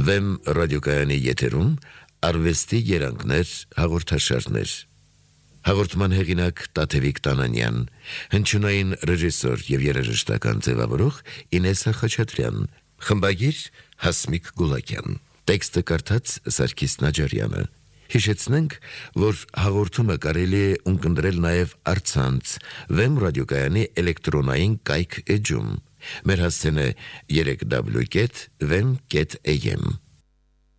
Վեմ ռադիոկայանի եթերում արվեստի երանգներ հաղորդաշարներ։ Հաղորդման հեղինակ Տաթևիկ Տանանյան, հնչյունային ռեժիսոր եւ երաժշտական ձևավորող Ինեսա Խաչատրյան, խմբագիր Հասմիկ Գուլակյան, տեքստը կարդաց Սարգիս Նաջարյանը։ Հիշեցնենք, որ հաղորդումը կարելի է ունկնդրել նաև առցանց Վեմ ռադիոկայանի էլեկտրոնային կայք էջում։ Մեր հասցեն է 3w.vem.am